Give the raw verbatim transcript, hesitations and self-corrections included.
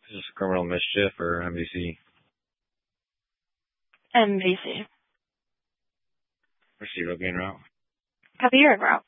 Is this criminal mischief or M V C? M V C. Or zero gain route? Copy your route.